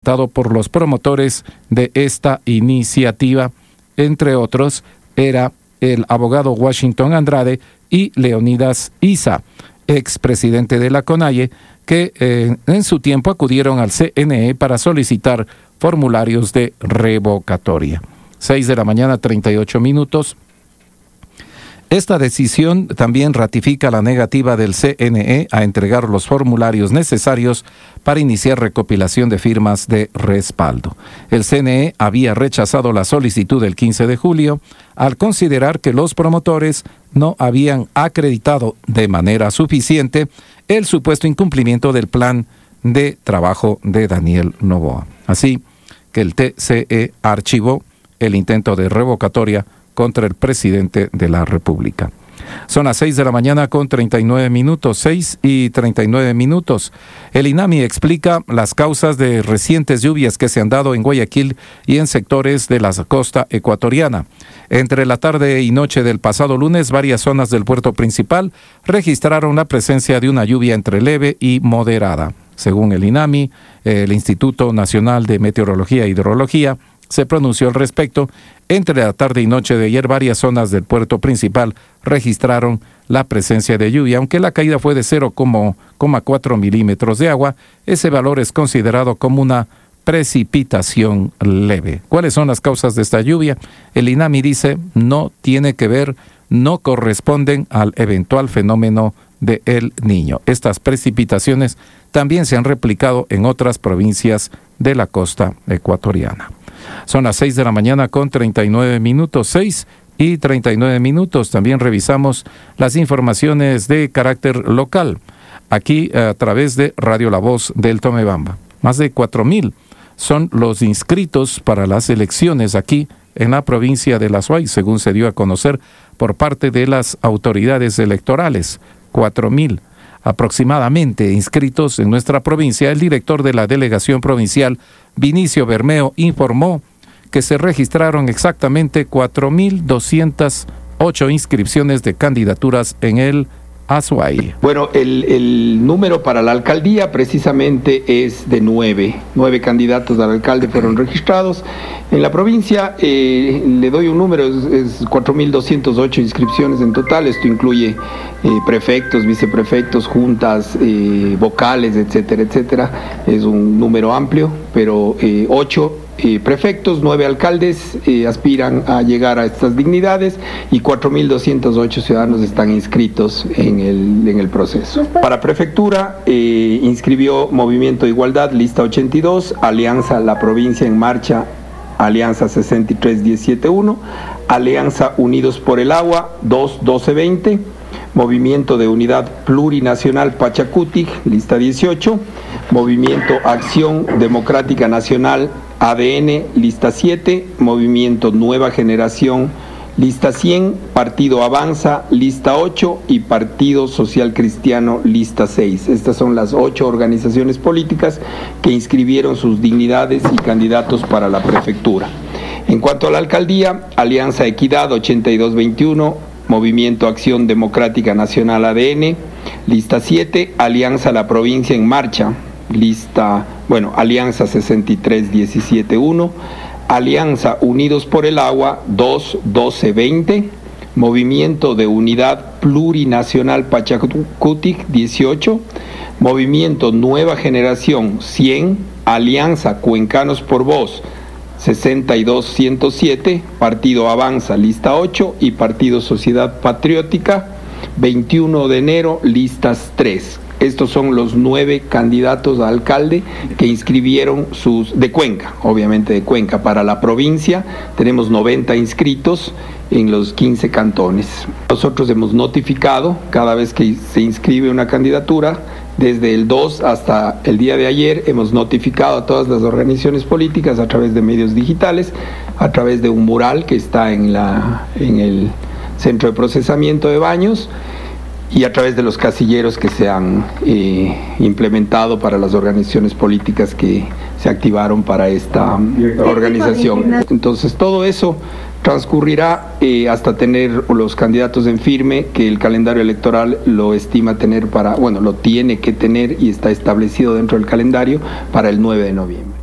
redactado por los promotores de esta iniciativa. Entre otros, era el abogado Washington Andrade y Leonidas Isa, expresidente de la CONAIE, que en su tiempo acudieron al CNE para solicitar formularios de revocatoria. 6:38 a.m. Esta decisión también ratifica la negativa del CNE a entregar los formularios necesarios para iniciar recopilación de firmas de respaldo. El CNE había rechazado la solicitud del 15 de julio al considerar que los promotores no habían acreditado de manera suficiente el supuesto incumplimiento del plan de trabajo de Daniel Noboa. Así que el TCE archivó el intento de revocatoria contra el presidente de la República. Son las 6:39 a.m, 6:39 a.m. El INAMI explica las causas de recientes lluvias que se han dado en Guayaquil y en sectores de la costa ecuatoriana. Entre la tarde y noche del pasado lunes, varias zonas del puerto principal registraron la presencia de una lluvia entre leve y moderada. Según el INAMI, el Instituto Nacional de Meteorología e Hidrología se pronunció al respecto. Entre la tarde y noche de ayer, varias zonas del puerto principal registraron la presencia de lluvia. Aunque la caída fue de 0,4 milímetros de agua, ese valor es considerado como una precipitación leve. ¿Cuáles son las causas de esta lluvia? El INAMI dice no tiene que ver, no corresponden al eventual fenómeno de El Niño. Estas precipitaciones también se han replicado en otras provincias de la costa ecuatoriana. Son las 6:39 a.m, 6:39 a.m. También revisamos las informaciones de carácter local, aquí a través de Radio La Voz del Tomebamba. Más de 4,000 son los inscritos para las elecciones aquí en la provincia de La Suay, según se dio a conocer por parte de las autoridades electorales. 4,000 aproximadamente inscritos en nuestra provincia. El director de la delegación provincial, Vinicio Bermeo, informó que se registraron exactamente 4,208 inscripciones de candidaturas en el Azuay. Bueno, el número para la alcaldía precisamente es de 9 candidatos al alcalde fueron registrados. En la provincia le doy un número, es 4,208 inscripciones en total. Esto incluye prefectos, viceprefectos, juntas, vocales, etcétera, etcétera. Es un número amplio, pero 8 prefectos, 9 alcaldes aspiran a llegar a estas dignidades y 4,208 ciudadanos están inscritos en el proceso. Para prefectura inscribió Movimiento de Igualdad, lista 82, Alianza La Provincia en Marcha, Alianza 63171, Alianza Unidos por el Agua 21220, Movimiento de Unidad Plurinacional Pachacutic, lista 18, Movimiento Acción Democrática Nacional ADN, lista 7, Movimiento Nueva Generación, lista 100, Partido Avanza, lista 8 y Partido Social Cristiano, lista 6. Estas son las 8 organizaciones políticas que inscribieron sus dignidades y candidatos para la prefectura. En cuanto a la alcaldía, Alianza Equidad 8221, Movimiento Acción Democrática Nacional ADN, lista 7, Alianza La Provincia en Marcha, Alianza 63171, Alianza Unidos por el Agua 21220, Movimiento de Unidad Plurinacional Pachacutic 18, Movimiento Nueva Generación 100, Alianza Cuencanos por Voz 62107, Partido Avanza lista 8 y Partido Sociedad Patriótica 21 de enero listas 3. Estos son los 9 candidatos a alcalde que inscribieron de Cuenca, obviamente de Cuenca. Para la provincia tenemos 90 inscritos en los 15 cantones. Nosotros hemos notificado cada vez que se inscribe una candidatura, desde el 2 hasta el día de ayer, hemos notificado a todas las organizaciones políticas a través de medios digitales, a través de un mural que está en el centro de procesamiento de Baños, y a través de los casilleros que se han implementado para las organizaciones políticas que se activaron para esta organización. Entonces todo eso transcurrirá hasta tener los candidatos en firme, que el calendario electoral lo estima tener lo tiene que tener y está establecido dentro del calendario para el 9 de noviembre.